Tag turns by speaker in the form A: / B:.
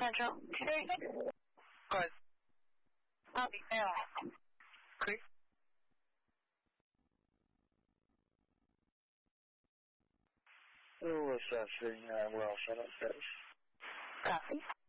A: Central 236.
B: Good.
A: I'll be there.
B: Quick.
C: What's up, sitting we're all set up, guys.
A: Copy.